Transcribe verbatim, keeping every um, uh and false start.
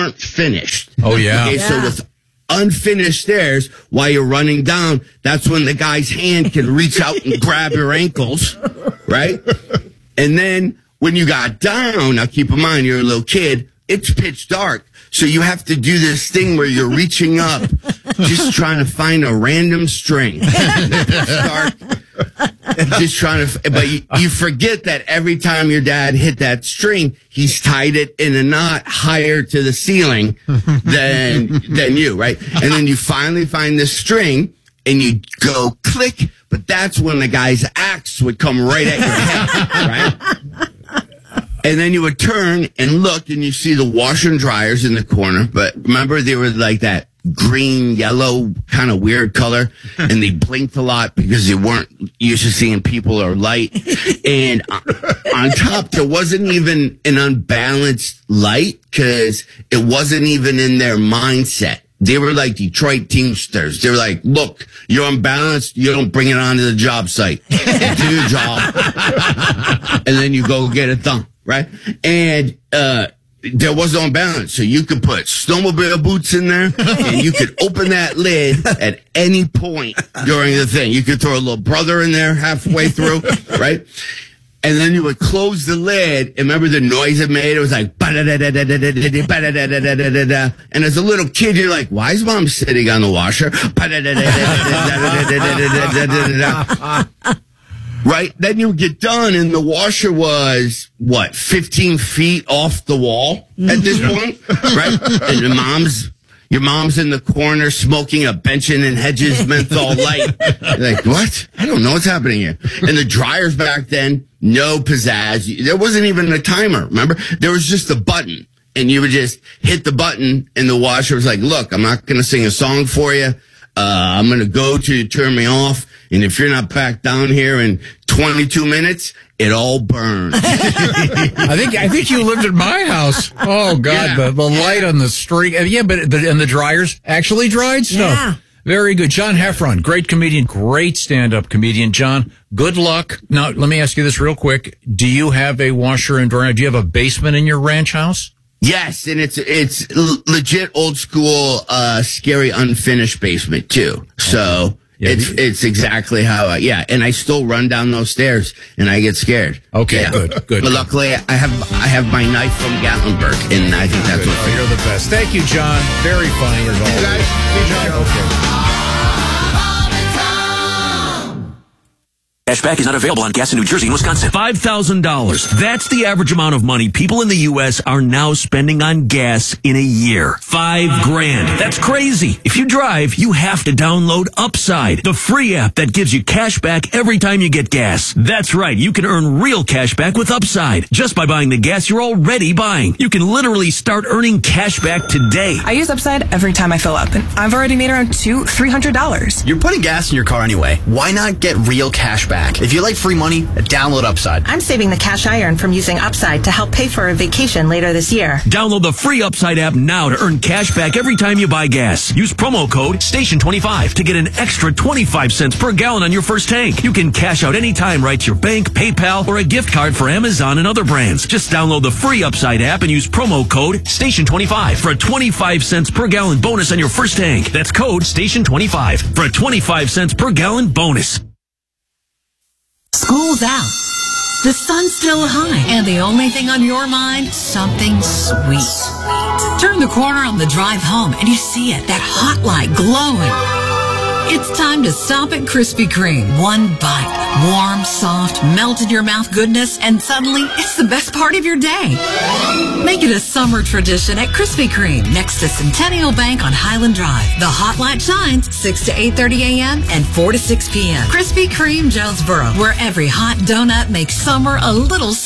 aren't finished. Oh, yeah. Okay, yeah. so with unfinished stairs, while you're running down, that's when the guy's hand can reach out and grab your ankles, right? And then when you got down, now keep in mind, you're a little kid, it's pitch dark. So you have to do this thing where you're reaching up, just trying to find a random string. Start just trying to, but you, you forget that every time your dad hit that string, he's tied it in a knot higher to the ceiling than than you, right? And then you finally find this string and you go click, but that's when the guy's axe would come right at your head, right? And then you would turn and look and you see the washer and dryers in the corner. But remember, they were like that green, yellow kind of weird color. And they blinked a lot because they weren't used to seeing people or light. And on top, there wasn't even an unbalanced light because it wasn't even in their mindset. They were like Detroit Teamsters. They were like, look, you're unbalanced. You don't bring it onto the job site. Do your job. And then you go get it done. Right? And, uh, there was no balance. So you could put snowmobile boots in there and you could open that lid at any point during the thing. You could throw a little brother in there halfway through, right? And then you would close the lid. And remember the noise it made? It was like, and as a little kid, you're like, why is mom sitting on the washer? Right? Then you get done and the washer was, what, fifteen feet off the wall at this point? Right? And your mom's, your mom's in the corner smoking a Benson and Hedges menthol light. You're like, what? I don't know what's happening here. And the dryers back then, no pizzazz. There wasn't even a timer, remember? There was just a button. And you would just hit the button and the washer was like, look, I'm not going to sing a song for you. Uh, I'm going to go till you turn me off. And if you're not back down here in twenty-two minutes, it all burns. I think I think you lived at my house. Oh, God, yeah. the, the light on the street. Yeah, but the, and the dryers actually dried stuff. Yeah. Very good. John Heffron, great comedian, great stand-up comedian. John, good luck. Now, let me ask you this real quick. Do you have a washer and dryer? Do you have a basement in your ranch house? Yes, and it's it's legit old school, uh, scary unfinished basement too. So yeah, it's it's exactly how I, yeah, and I still run down those stairs and I get scared. Okay, yeah. good, good. But luckily, I have I have my knife from Gatlinburg, and I think that's good. what You're the best. Thank you, John. Very funny as always. Guys, okay. Cashback is not available on gas in New Jersey and Wisconsin. five thousand dollars. That's the average amount of money people in the U S are now spending on gas in a year. Five grand. That's crazy. If you drive, you have to download Upside, the free app that gives you cash back every time you get gas. That's right. You can earn real cash back with Upside just by buying the gas you're already buying. You can literally start earning cash back today. I use Upside every time I fill up, and I've already made around two, three hundred dollars. You're putting gas in your car anyway. Why not get real cash back? If you like free money, download Upside. I'm saving the cash I earn from using Upside to help pay for a vacation later this year. Download the free Upside app now to earn cash back every time you buy gas. Use promo code station twenty-five to get an extra twenty-five cents per gallon on your first tank. You can cash out anytime right to your bank, PayPal, or a gift card for Amazon and other brands. Just download the free Upside app and use promo code station twenty-five for a twenty-five cents per gallon bonus on your first tank. That's code station twenty-five for a twenty-five cents per gallon bonus. School's out. The sun's still high. And the only thing on your mind? Something sweet. Turn the corner on the drive home and you see it. That hot light glowing. It's time to stop at Krispy Kreme. One bite. Warm, soft, melt in your mouth goodness, and suddenly it's the best part of your day. Make it a summer tradition at Krispy Kreme next to Centennial Bank on Highland Drive. The hot light shines six to eight thirty a.m. and four to six p.m. Krispy Kreme, Jonesboro, where every hot donut makes summer a little